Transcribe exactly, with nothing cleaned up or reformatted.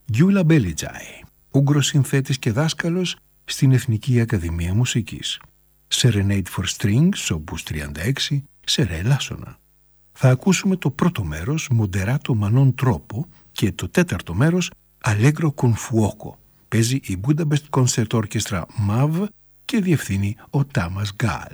Γκιούλα Μπέλιτζάι, Ούγγρος συνθέτης και δάσκαλος στην Εθνική Ακαδημία Μουσικής. Serenade for Strings, οπούς τριάντα έξι, σε ρε ελάσσονα. Θα ακούσουμε το πρώτο μέρος, Moderato Manon Troppo, και το τέταρτο μέρος, Allegro con fuoco. Παίζει η Budapest Concert Orchestra μάβ και διευθύνει ο Τάμας Γκάλ.